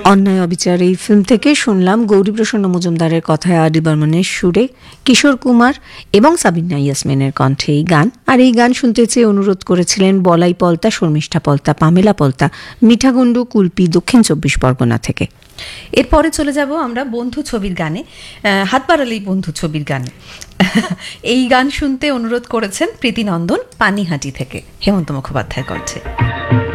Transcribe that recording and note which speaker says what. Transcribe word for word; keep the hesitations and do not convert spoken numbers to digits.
Speaker 1: অন্যায় অবিচার এই ফিল্ম থেকে শুনলাম গৌরীপ্রসন্ন মজুমদারের কথায় আর ডি বর্মনের সুরে কিশোর কুমার এবং সাবিনা ইয়াসমিনের কণ্ঠে এই গান। আর এই গান শুনতে চেয়ে অনুরোধ করেছিলেন বলাই পলতা, শর্মিষ্ঠা পলতা, পামেলা পলতা, মিঠাগন্ডু, কুলপি, দক্ষিণ চব্বিশ পরগনা থেকে।
Speaker 2: এরপরে চলে যাব আমরা বন্ধু ছবির গানে, হাত বাড়ালেই বন্ধু ছবির গানে। এই গান শুনতে অনুরোধ করেছেন প্রীতিনন্দন পানিহাটি থেকে, হেমন্ত মুখোপাধ্যায় কণ্ঠে।